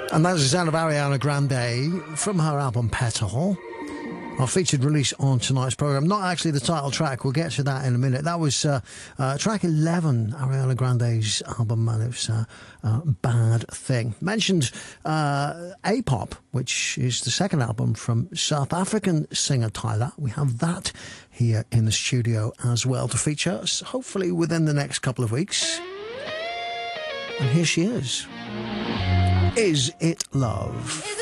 And that's the sound of Ariana Grande from her album Petal. Our featured release on tonight's programme. Not actually the title track, we'll get to that in a minute. That was track 11, Ariana Grande's album, and it's Bad Thing. Mentioned A-Pop, which is the second album from South African singer Tyla. We have that here in the studio as well to feature, hopefully within the next couple of weeks. And here she is. Is It Love?